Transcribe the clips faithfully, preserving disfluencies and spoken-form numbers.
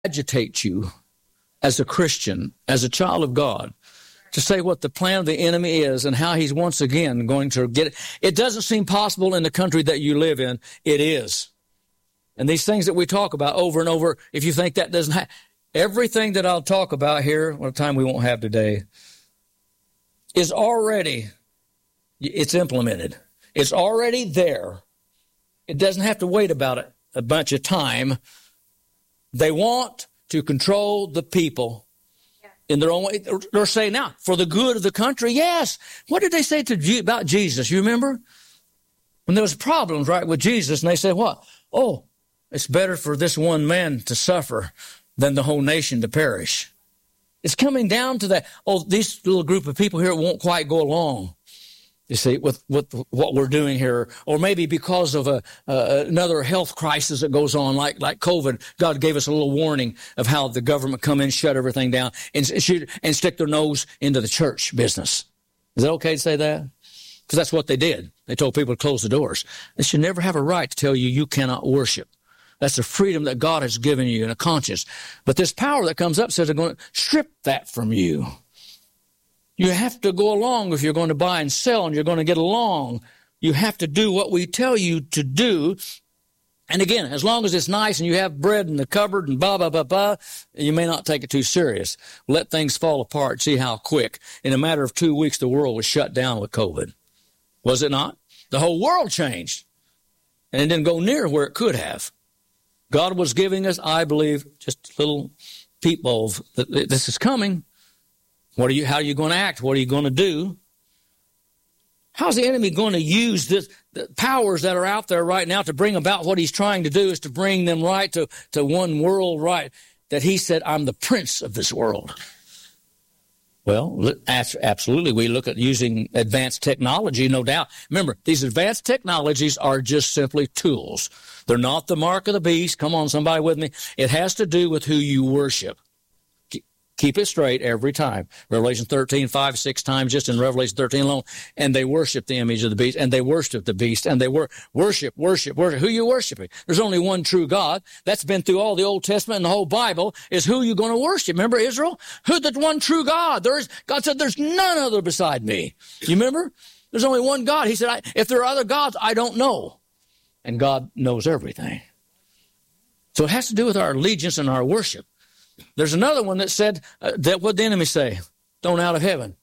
agitate you as a Christian, as a child of God, to say what the plan of the enemy is and how he's once again going to get it. It doesn't seem possible in the country that you live in. It is. And these things that we talk about over and over, if you think that doesn't happen, everything that I'll talk about here, what time we won't have today, is already, it's implemented. It's already there. It doesn't have to wait about it a bunch of time. They want to control the people in their own way. They're saying now, for the good of the country, yes. What did they say to about Jesus? You remember? When there was problems, right, with Jesus, and they said, what? Oh, it's better for this one man to suffer than the whole nation to perish. It's coming down to that. Oh, this little group of people here won't quite go along, you see, with, with what we're doing here. Or maybe because of a, uh, another health crisis that goes on, like like COVID. God gave us a little warning of how the government come in, shut everything down, and, shoot, and stick their nose into the church business. Is that okay to say that? Because that's what they did. They told people to close the doors. They should never have a right to tell you you cannot worship. That's the freedom that God has given you and a conscience. But this power that comes up says they're going to strip that from you. You have to go along if you're going to buy and sell and you're going to get along. You have to do what we tell you to do. And again, as long as it's nice and you have bread in the cupboard and blah, blah, blah, blah, you may not take it too serious. Let things fall apart. See how quick. In a matter of two weeks, the world was shut down with COVID. Was it not? The whole world changed. And it didn't go near where it could have. God was giving us, I believe, just a little peephole that this is coming. What are you, how are you going to act? What are you going to do? How's the enemy going to use this, the powers that are out there right now to bring about what he's trying to do is to bring them right to, to one world right, that he said, I'm the prince of this world. Well, absolutely. We look at using advanced technology, no doubt. Remember, these advanced technologies are just simply tools. They're not the mark of the beast. Come on, somebody with me. It has to do with who you worship. Keep it straight every time. Revelation thirteen, five, six times, just in Revelation thirteen alone. And they worship the image of the beast, and they worship the beast, and they wor- worship, worship, worship. Who are you worshiping? There's only one true God. That's been through all the Old Testament and the whole Bible, is who you're going to worship. Remember Israel? Who the one true God? There is, God said, there's none other beside me. You remember? There's only one God. He said, I, if there are other gods, I don't know. And God knows everything. So it has to do with our allegiance and our worship. There's another one that said, uh, that what the enemy say? Thrown out of heaven.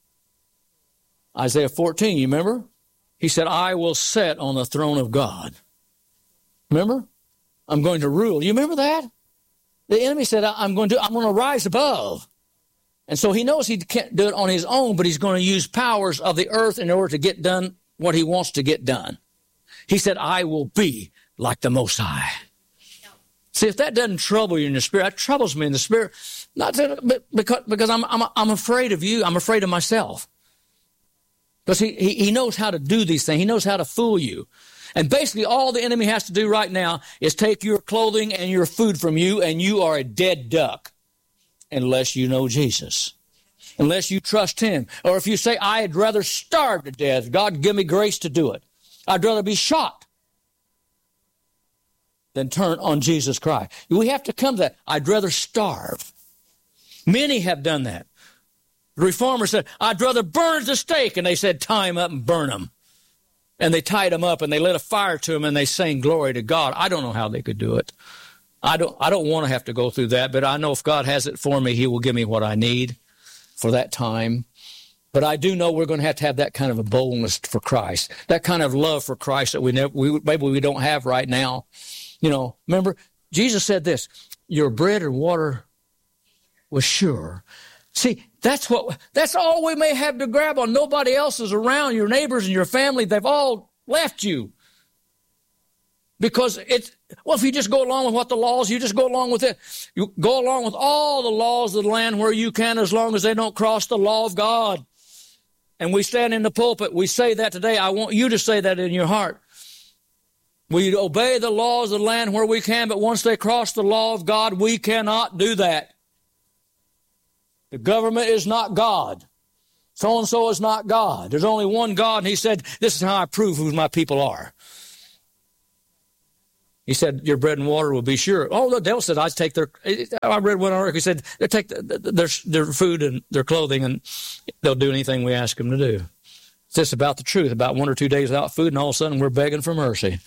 Isaiah fourteen, you remember? He said, I will sit on the throne of God. Remember? I'm going to rule. You remember that? The enemy said, I'm going to, I'm going to rise above. And so he knows he can't do it on his own, but he's going to use powers of the earth in order to get done what he wants to get done. He said, I will be like the Most High. See, if that doesn't trouble you in the spirit, that troubles me in the spirit. Not to, but because because I'm I'm I'm afraid of you. I'm afraid of myself. Because he, he he knows how to do these things. He knows how to fool you. And basically, all the enemy has to do right now is take your clothing and your food from you, and you are a dead duck, unless you know Jesus, unless you trust Him, or if you say, I'd rather starve to death. God, give me grace to do it. I'd rather be shot than turn on Jesus Christ. We have to come to that. I'd rather starve. Many have done that. The reformer said, I'd rather burn the stake. And they said, tie him up and burn him. And they tied him up and they lit a fire to him and they sang glory to God. I don't know how they could do it. I don't, I don't want to have to go through that, but I know if God has it for me, He will give me what I need for that time. But I do know we're going to have to have that kind of a boldness for Christ, that kind of love for Christ that we never, we, maybe we don't have right now. You know, remember, Jesus said this, your bread and water was sure. See, that's what, that's all we may have to grab on. Nobody else is around. Your neighbors and your family, they've all left you. Because it's, well, if you just go along with what the laws, you just go along with it. You go along with all the laws of the land where you can, as long as they don't cross the law of God. And we stand in the pulpit, we say that today. I want you to say that in your heart. We obey the laws of the land where we can, but once they cross the law of God, we cannot do that. The government is not God. So-and-so is not God. There's only one God, and He said, this is how I prove who my people are. He said, your bread and water will be sure. Oh, the devil said, I take their, I read one article, he said, they take their, their food and their clothing and they'll do anything we ask them to do. It's just about the truth, about one or two days without food, and all of a sudden we're begging for mercy.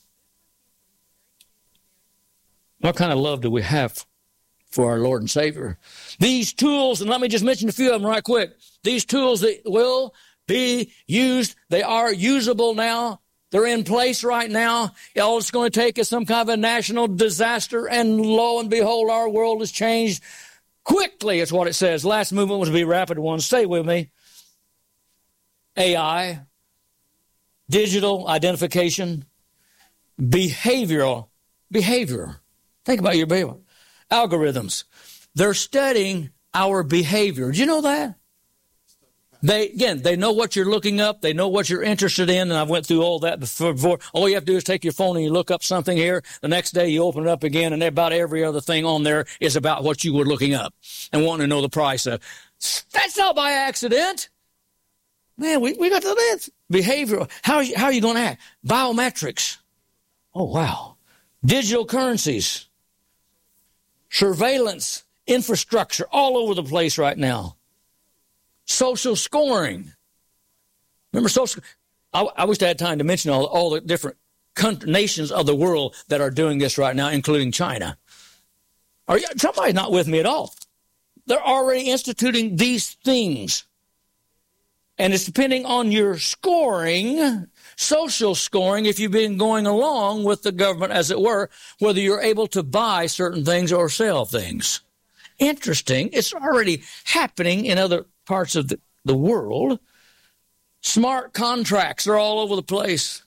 What kind of love do we have for our Lord and Savior? These tools, and let me just mention a few of them right quick. These tools that will be used, they are usable now. They're in place right now. All it's going to take is some kind of a national disaster, and lo and behold, our world has changed quickly. It's what it says. Last movement was to be a rapid one. Stay with me. A I, digital identification, behavioral, behavior. Think about your behavior. Algorithms. They're studying our behavior. Did you know that? They, again, they know what you're looking up. They know what you're interested in. And I went through all that before. All you have to do is take your phone and you look up something here. The next day you open it up again, and about every other thing on there is about what you were looking up and wanting to know the price of. That's not by accident. Man, we, we got to live. Behavioral. How are you, how are you going to act? Biometrics. Oh, wow. Digital currencies. Surveillance. Infrastructure all over the place right now. Social scoring. Remember social? I, I wish I had time to mention all, all the different country, nations of the world that are doing this right now, including China. Are you, somebody's not with me at all. They're already instituting these things. And it's depending on your scoring, social scoring, if you've been going along with the government, as it were, whether you're able to buy certain things or sell things. Interesting. It's already happening in other parts of the, the world. Smart contracts are all over the place.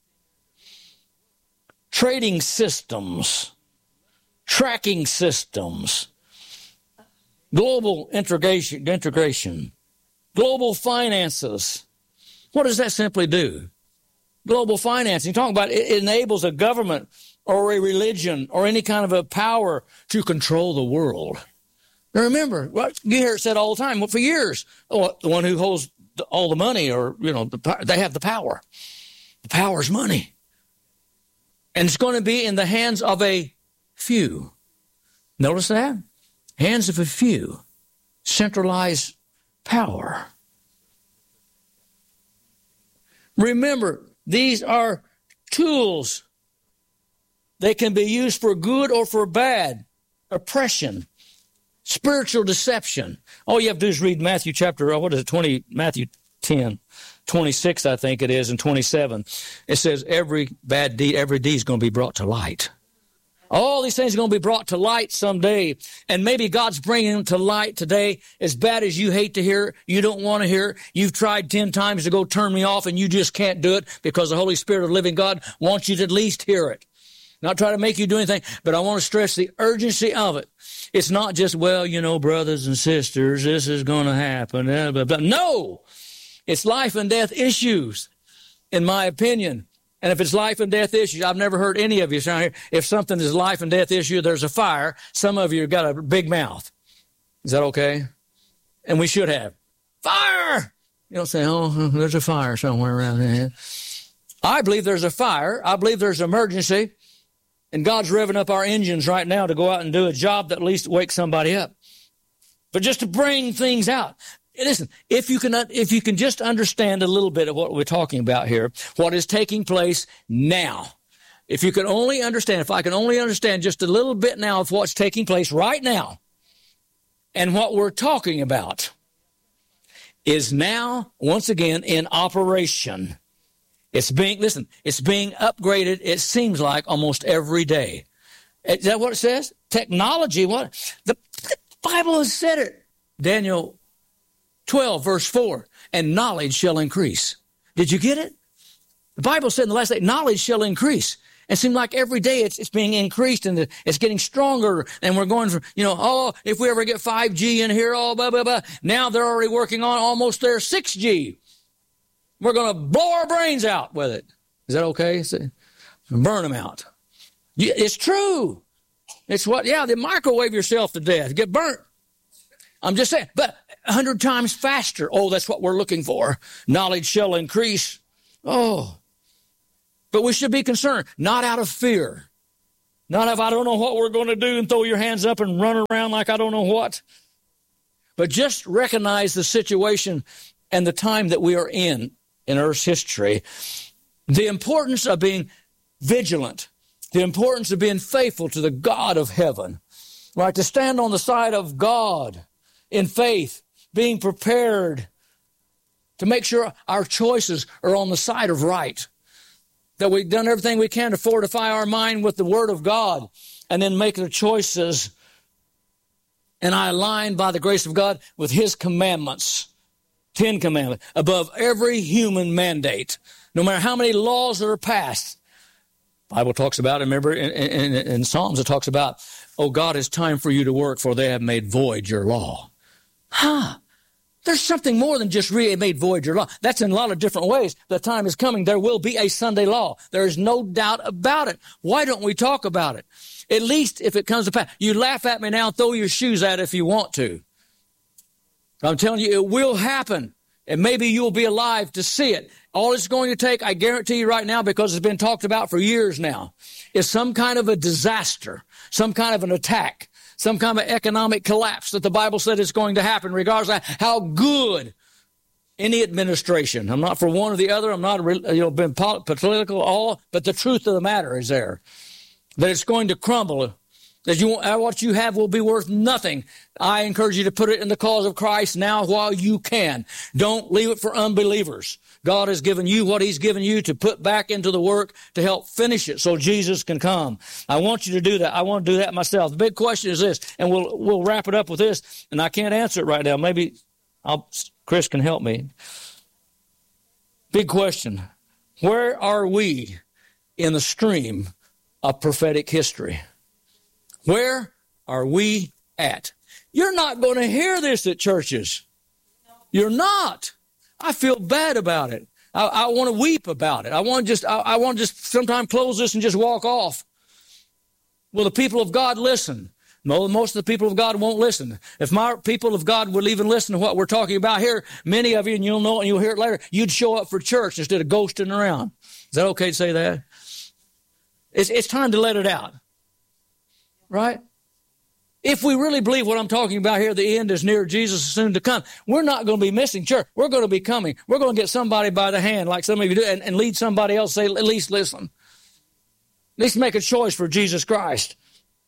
Trading systems, tracking systems, global integration, integration, global finances. What does that simply do? Global financing. You're talking about it, it enables a government or a religion or any kind of a power to control the world. Now remember, what you hear it said all the time. Well, for years, oh, the one who holds the, all the money, or you know, the, they have the power. The power is money, and it's going to be in the hands of a few. Notice that? Hands of a few. Centralized power. Remember, these are tools. They can be used for good or for bad. Oppression. Spiritual deception. All you have to do is read Matthew chapter, what is it, twenty, Matthew ten, twenty-six, I think it is, and twenty-seven. It says every bad deed, every deed is going to be brought to light. All these things are going to be brought to light someday. And maybe God's bringing them to light today. As bad as you hate to hear it, you don't want to hear it. You've tried ten times to go turn me off, and you just can't do it because the Holy Spirit of the living God wants you to at least hear it. Not try to make you do anything, but I want to stress the urgency of it. It's not just, well, you know, brothers and sisters, this is going to happen. Blah, blah, blah. No! It's life and death issues, in my opinion. And if it's life and death issues, I've never heard any of you sound here. If something is life and death issue, there's a fire. Some of you have got a big mouth. Is that okay? And we should have. Fire! You don't say, oh, there's a fire somewhere around here. I believe there's a fire. I believe there's an emergency. And God's revving up our engines right now to go out and do a job that at least wakes somebody up. But just to bring things out. Listen, if you can, if you can just understand a little bit of what we're talking about here, what is taking place now. If you can only understand, if I can only understand just a little bit now of what's taking place right now, and what we're talking about is now, once again, in operation. It's being, listen, it's being upgraded, it seems like, almost every day. Is that what it says? Technology, what? The, the Bible has said it. Daniel twelve, verse four, and knowledge shall increase. Did you get it? The Bible said in the last day, knowledge shall increase. It seems like every day it's, it's being increased, and it's getting stronger, and we're going from, you know, oh, if we ever get five G in here, oh, blah, blah, blah. Now they're already working on almost their six G. We're going to blow our brains out with it. Is that okay? Burn them out. It's true. It's what, yeah, they microwave yourself to death. Get burnt. I'm just saying, but a hundred times faster. Oh, that's what we're looking for. Knowledge shall increase. Oh, but we should be concerned, not out of fear. Not if I don't know what we're going to do and throw your hands up and run around like I don't know what. But just recognize the situation and the time that we are in, in Earth's history. The importance of being vigilant. The importance of being faithful to the God of heaven. Right? To stand on the side of God in faith. Being prepared to make sure our choices are on the side of right. That we've done everything we can to fortify our mind with the Word of God. And then make the choices. And I align by the grace of God with His commandments. Ten commandments. Above every human mandate. No matter how many laws that are passed. The Bible talks about, remember in, in, in Psalms it talks about, oh God, it's time for you to work, for they have made void your law. Huh. There's something more than just really made void your law. That's in a lot of different ways. The time is coming. There will be a Sunday law. There is no doubt about it. Why don't we talk about it? At least if it comes to pass. You laugh at me now, throw your shoes at it if you want to. I'm telling you, it will happen. And maybe you'll be alive to see it. All it's going to take, I guarantee you right now, because it's been talked about for years now, is some kind of a disaster, some kind of an attack, some kind of economic collapse that the Bible said is going to happen, regardless of how good any administration. I'm not for one or the other. I'm not, you know, been political, all, but the truth of the matter is there, that it's going to crumble. That you, what you have will be worth nothing. I encourage you to put it in the cause of Christ now while you can. Don't leave it for unbelievers. God has given you what He's given you to put back into the work to help finish it so Jesus can come. I want you to do that. I want to do that myself. The big question is this, and we'll we'll wrap it up with this, and I can't answer it right now. Maybe I'll, Chris can help me. Big question. Where are we in the stream of prophetic history? Where are we at? You're not going to hear this at churches. You're not. I feel bad about it. I, I want to weep about it. I want to just, I, I want to just sometime close this and just walk off. Will the people of God listen? No, most of the people of God won't listen. If my people of God would even listen to what we're talking about here, many of you, and you'll know it and you'll hear it later, you'd show up for church instead of ghosting around. Is that okay to say that? It's, it's time to let it out. Right? If we really believe what I'm talking about here, the end is near, Jesus is soon to come, we're not going to be missing church. We're going to be coming. We're going to get somebody by the hand like some of you do and, and lead somebody else, say, at least listen. At least make a choice for Jesus Christ.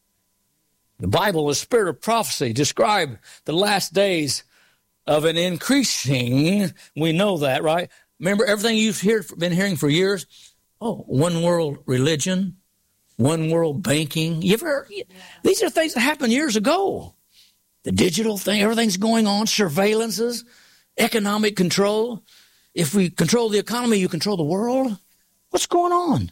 The Bible, the spirit of prophecy, describe the last days of an increasing, we know that, right? Remember everything you've hear, been hearing for years? Oh, one world religion. One world banking. You ever? These are things that happened years ago. The digital thing, everything's going on. Surveillances, economic control. If we control the economy, you control the world. What's going on?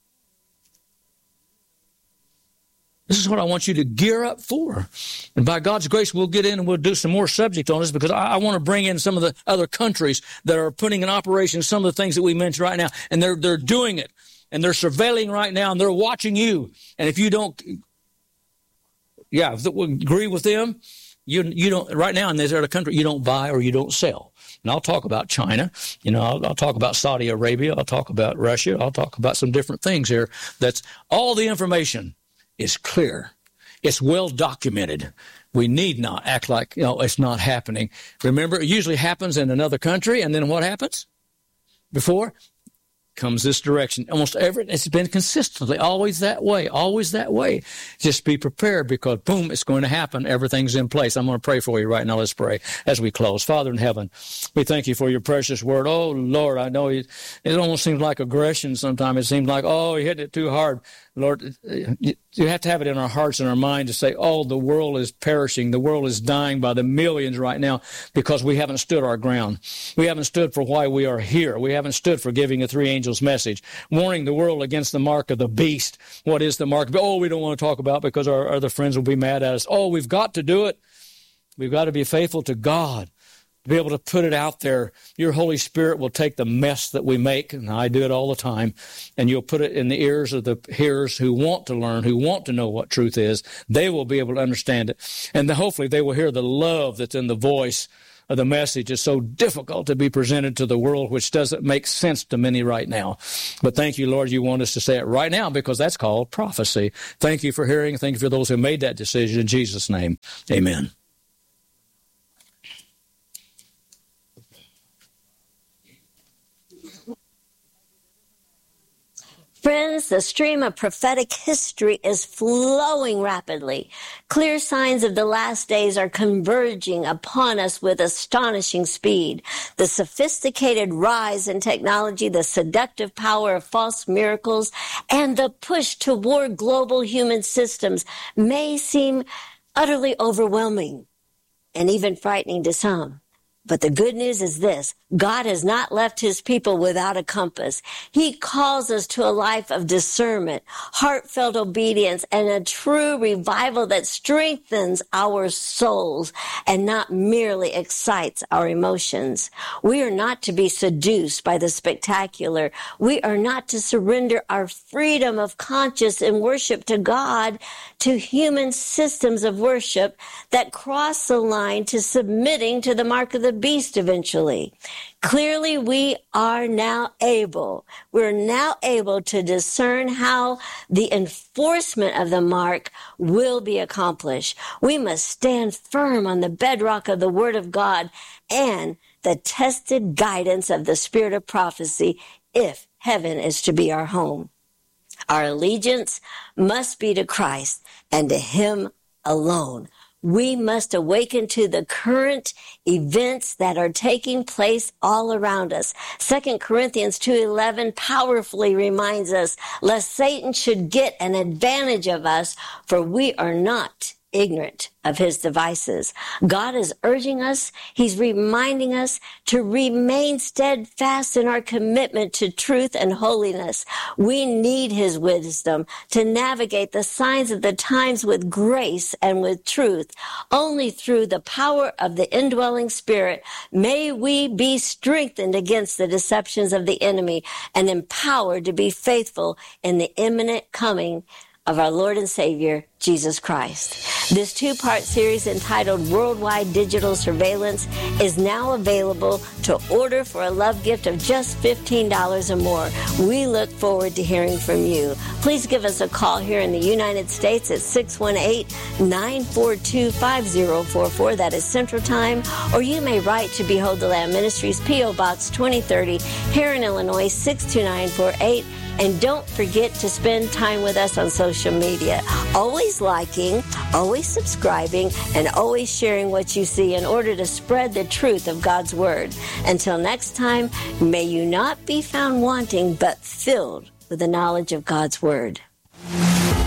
This is what I want you to gear up for. And by God's grace, we'll get in and we'll do some more subject on this because I, I want to bring in some of the other countries that are putting in operation some of the things that we mentioned right now. And they're they're doing it. And they're surveilling right now and they're watching you. And if you don't, yeah, agree with them, you you don't, right now in this other country, you don't buy or you don't sell. And I'll talk about China. You know, I'll, I'll talk about Saudi Arabia. I'll talk about Russia. I'll talk about some different things here. That's all the information is clear. It's well documented. We need not act like, you know, it's not happening. Remember, it usually happens in another country, and then what happens? Before comes this direction. Almost every, it's been consistently always that way, always that way. Just be prepared because, boom, it's going to happen. Everything's in place. I'm going to pray for you right now. Let's pray as we close. Father in heaven, we thank you for your precious word. Oh, Lord, I know it, it almost seems like aggression sometimes. It seems like, oh, you hit it too hard. Lord, you have to have it in our hearts and our mind to say, oh, the world is perishing. The world is dying by the millions right now because we haven't stood our ground. We haven't stood for why we are here. We haven't stood for giving a three angels message, warning the world against the mark of the beast. What is the mark? Oh, we don't want to talk about it because our other friends will be mad at us. Oh, we've got to do it. We've got to be faithful to God. to be able to put it out there. Your Holy Spirit will take the mess that we make, and I do it all the time, and you'll put it in the ears of the hearers who want to learn, who want to know what truth is. They will be able to understand it, and hopefully they will hear the love that's in the voice of the message. Is so difficult to be presented to the world, which doesn't make sense to many right now. But thank you, Lord, you want us to say it right now, because that's called prophecy. Thank you for hearing. Thank you for those who made that decision. In Jesus' name, amen. Friends, the stream of prophetic history is flowing rapidly. Clear signs of the last days are converging upon us with astonishing speed. The sophisticated rise in technology, the seductive power of false miracles, and the push toward global human systems may seem utterly overwhelming and even frightening to some. But the good news is this: God has not left his people without a compass. He calls us to a life of discernment, heartfelt obedience, and a true revival that strengthens our souls and not merely excites our emotions. We are not to be seduced by the spectacular. We are not to surrender our freedom of conscience in worship to God to human systems of worship that cross the line to submitting to the mark of the beast eventually. Clearly, we are now able, we're now able to discern how the enforcement of the mark will be accomplished. We must stand firm on the bedrock of the Word of God and the tested guidance of the Spirit of prophecy if heaven is to be our home. Our allegiance must be to Christ and to him alone. We must awaken to the current events that are taking place all around us. Second Corinthians two eleven powerfully reminds us, lest Satan should get an advantage of us, for we are not ignorant of his devices. God is urging us, he's reminding us to remain steadfast in our commitment to truth and holiness. We need his wisdom to navigate the signs of the times with grace and with truth. Only through the power of the indwelling Spirit may we be strengthened against the deceptions of the enemy and empowered to be faithful in the imminent coming of our Lord and Savior, Jesus Christ. This two-part series entitled Worldwide Digital Surveillance is now available to order for a love gift of just fifteen dollars or more. We look forward to hearing from you. Please give us a call here in the United States at six one eight, nine four two, five zero four four. That is Central Time. Or you may write to Behold the Lamb Ministries, P O. Box twenty thirty, here in Illinois, six two nine four eight. And don't forget to spend time with us on social media. Always liking, always subscribing, and always sharing what you see in order to spread the truth of God's Word. Until next time, may you not be found wanting, but filled with the knowledge of God's Word.